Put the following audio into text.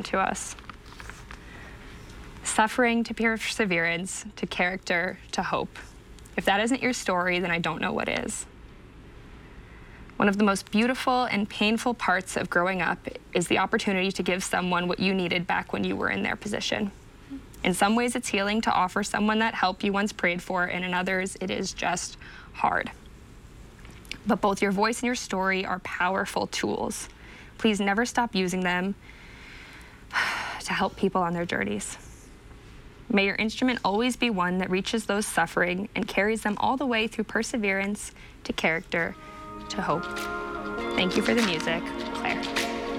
to us. Suffering to perseverance, to character, to hope. If that isn't your story, then I don't know what is. One of the most beautiful and painful parts of growing up is the opportunity to give someone what you needed back when you were in their position. In some ways, it's healing to offer someone that help you once prayed for, and in others, it is just hard. But both your voice and your story are powerful tools. Please never stop using them to help people on their journeys. May your instrument always be one that reaches those suffering and carries them all the way through perseverance, to character, to hope. Thank you for the music.